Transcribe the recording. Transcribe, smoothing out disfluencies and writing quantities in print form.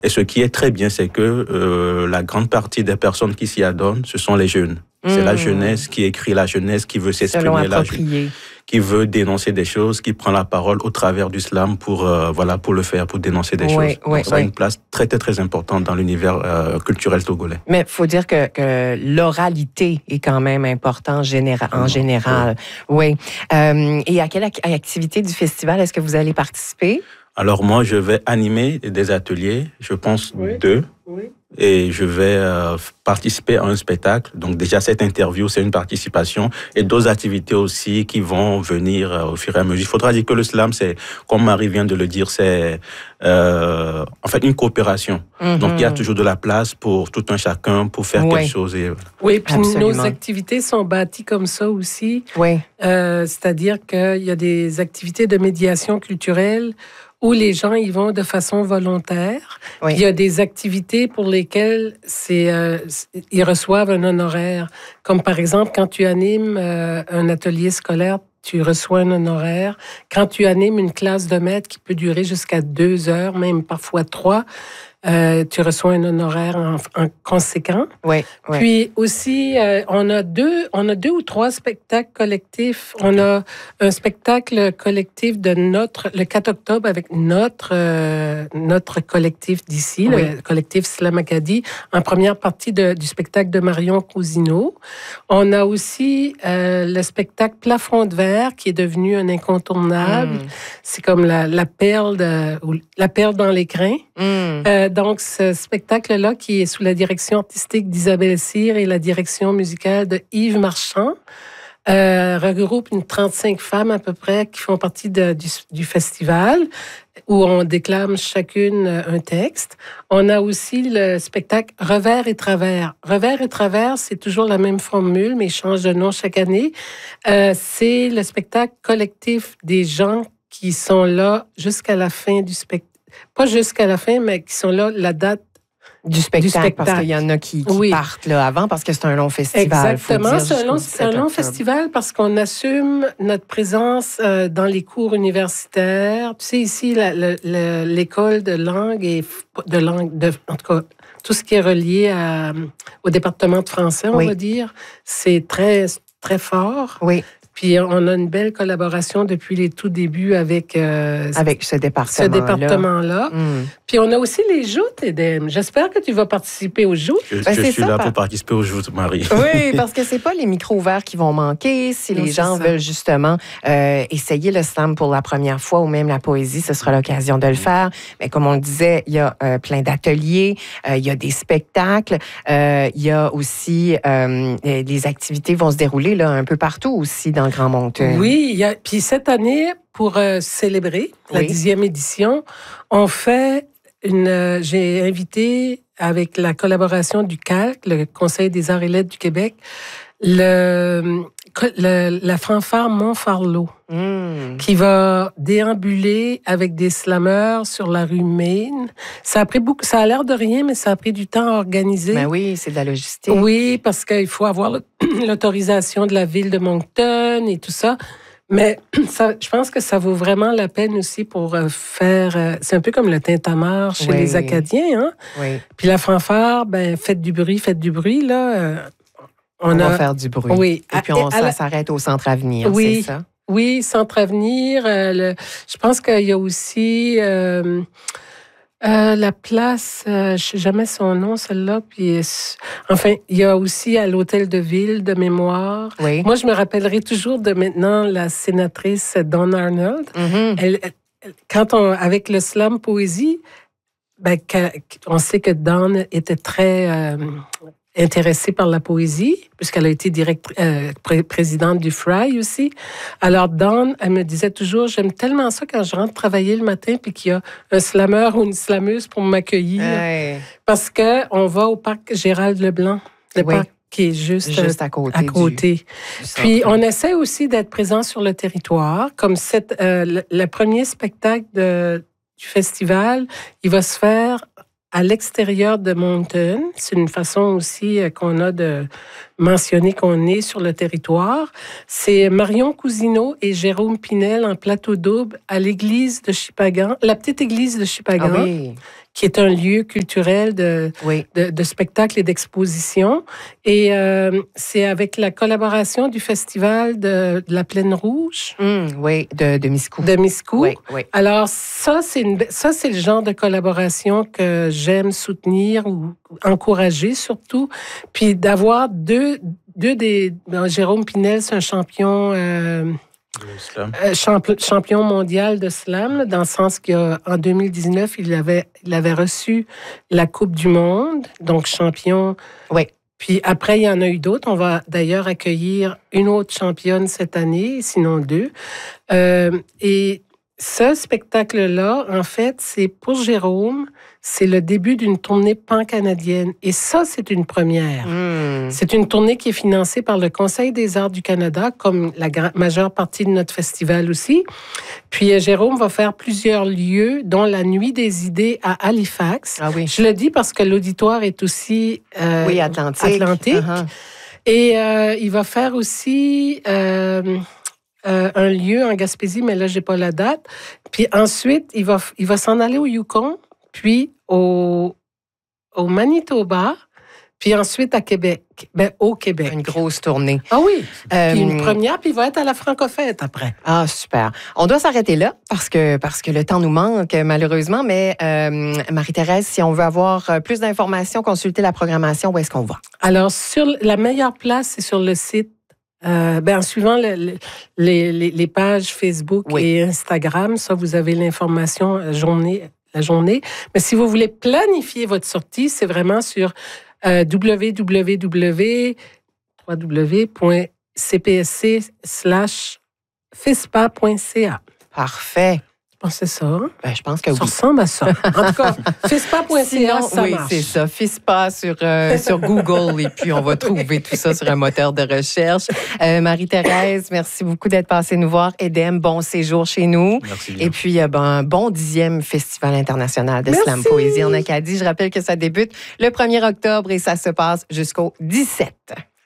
Et ce qui est très bien, c'est que la grande partie des personnes qui s'y adonnent, ce sont les jeunes. C'est la jeunesse qui écrit, la jeunesse qui veut s'exprimer, qui veut dénoncer des choses, qui prend la parole au travers du slam pour le faire, pour dénoncer des choses. Donc ça a une place très, très, très importante dans l'univers culturel togolais. Mais il faut dire que l'oralité est quand même importante en général. Oui. Et à quelle activité du festival est-ce que vous allez participer? Alors moi, je vais animer des ateliers, je pense 2. Oui. Et je vais participer à un spectacle. Donc déjà, cette interview, c'est une participation. Et d'autres activités aussi qui vont venir au fur et à mesure. Il faudra dire que le slam, c'est, comme Marie vient de le dire, c'est en fait une coopération. Donc il y a toujours de la place pour tout un chacun pour faire quelque chose. Et... Oui, puis nos activités sont bâties comme ça aussi. Oui. C'est-à-dire qu'il y a des activités de médiation culturelle où les gens y vont de façon volontaire. Oui. Il y a des activités pour lesquelles ils reçoivent un honoraire. Comme par exemple, quand tu animes un atelier scolaire, tu reçois un honoraire. Quand tu animes une classe de maître qui peut durer jusqu'à 2 heures, même parfois 3, tu reçois un honoraire en conséquent. Oui. Puis aussi, on a 2 ou 3 spectacles collectifs. On a un spectacle collectif le 4 octobre avec notre collectif d'ici, le collectif Slam Acadie, en première partie du spectacle de Marion Cousineau. On a aussi le spectacle Plafond de verre qui est devenu un incontournable. C'est comme la perle dans l'écrin. Donc, ce spectacle-là, qui est sous la direction artistique d'Isabelle Cyr et la direction musicale de Yves Marchand, regroupe une 35 femmes à peu près qui font partie du festival, où on déclame chacune un texte. On a aussi le spectacle Revers et travers. Revers et travers, c'est toujours la même formule, mais il change de nom chaque année. C'est le spectacle collectif des gens qui sont là jusqu'à la fin du spectacle. Pas jusqu'à la fin, mais qui sont là la date du spectacle. Parce qu'il y en a qui partent là avant, parce que c'est un long festival. Exactement, c'est un long festival parce qu'on assume notre présence dans les cours universitaires. Tu sais, ici, l'école de langue en tout cas, tout ce qui est relié au département de français, on va dire, c'est très, très fort. Oui. Puis on a une belle collaboration depuis les tout débuts avec ce département-là. Puis on a aussi les joutes, Edem. J'espère que tu vas participer aux joutes. Je suis là pour participer aux joutes, Marie. Oui, parce que c'est pas les micros ouverts qui vont manquer. Si les gens veulent justement essayer le slam pour la première fois ou même la poésie, ce sera l'occasion de le faire. Mais comme on le disait, il y a plein d'ateliers, il y a des spectacles, il y a aussi les activités vont se dérouler là un peu partout aussi dans Grand Moncton. Oui, puis cette année, pour célébrer la 10e édition, on fait j'ai invité, avec la collaboration du CALC, le Conseil des arts et lettres du Québec, la fanfare Montfarlot, qui va déambuler avec des slameurs sur la rue Maine. Ça a l'air de rien, mais ça a pris du temps à organiser. Ben oui, c'est de la logistique. Oui, parce qu'il faut avoir l'autorisation de la ville de Moncton et tout ça. Mais je pense que ça vaut vraiment la peine aussi pour faire... c'est un peu comme le tintamarre chez les Acadiens. Hein? Oui. Puis la fanfare, faites du bruit, là. On va faire du bruit. Oui. Et puis ça s'arrête au Centre Avenir, c'est ça? Oui, Centre Avenir. Je pense qu'il y a aussi... la place, je ne sais jamais son nom, celle-là. Puis, enfin, il y a aussi à l'Hôtel de Ville de mémoire. Oui. Moi, je me rappellerai toujours de maintenant la sénatrice Dawn Arnold. Avec le slam poésie, on sait que Dawn était très intéressée par la poésie, puisqu'elle a été présidente du Fry aussi. Alors, Dawn, elle me disait toujours, j'aime tellement ça quand je rentre travailler le matin puis qu'il y a un slameur ou une slameuse pour m'accueillir. Parce qu'on va au parc Gérald Leblanc, le parc qui est juste à côté. Puis, on essaie aussi d'être présent sur le territoire. Comme le premier spectacle du festival, il va se faire à l'extérieur de Moncton. C'est une façon aussi qu'on a de mentionner qu'on est sur le territoire. C'est Marion Cousineau et Jérôme Pinel en plateau double à l'église de Shippagan, la petite église de Shippagan, qui est un lieu culturel de spectacle et d'exposition. Et c'est avec la collaboration du Festival de la Plaine Rouge. De Miscou. De Miscou. Oui. Alors, ça, c'est le genre de collaboration que j'aime soutenir ou encourager surtout. Puis d'avoir deux des... Jérôme Pinel, c'est un champion... champion mondial de slam, dans le sens qu'en 2019, il avait reçu la Coupe du Monde, donc champion. Oui. Puis après, il y en a eu d'autres. On va d'ailleurs accueillir une autre championne cette année, sinon 2. Et ce spectacle-là, en fait, c'est pour Jérôme, c'est le début d'une tournée pan-canadienne. Et ça, c'est une première. C'est une tournée qui est financée par le Conseil des arts du Canada, comme la majeure partie de notre festival aussi. Puis Jérôme va faire plusieurs lieux, dont la Nuit des idées à Halifax. Ah oui. Je le dis parce que l'auditoire est aussi Atlantique. Uh-huh. Et il va faire aussi... un lieu en Gaspésie, mais là, j'ai pas la date. Puis ensuite, il va s'en aller au Yukon, puis au Manitoba, puis ensuite à Québec. Au Québec. Une grosse tournée. Ah oui. Puis une première, puis il va être à la Francofête après. Ah, super. On doit s'arrêter là parce que le temps nous manque, malheureusement. Mais Marie-Thérèse, si on veut avoir plus d'informations, consulter la programmation, où est-ce qu'on va? Alors, la meilleure place, c'est sur le site. En suivant les pages Facebook et Instagram, ça, vous avez l'information la journée. Mais si vous voulez planifier votre sortie, c'est vraiment sur www.cpsc/fispa.ca. Parfait. Je pense que c'est ça. Hein? Je pense que ça ressemble à ça. En tout cas, fispa.ca, ça marche. Oui, c'est ça. Fispa sur Google et puis on va trouver tout ça sur un moteur de recherche. Marie-Thérèse, merci beaucoup d'être passée nous voir. Edem, bon séjour chez nous. Merci bien. Et puis, bon 10e Festival international de Slam Poésie en Acadie. Je rappelle que ça débute le 1er octobre et ça se passe jusqu'au 17.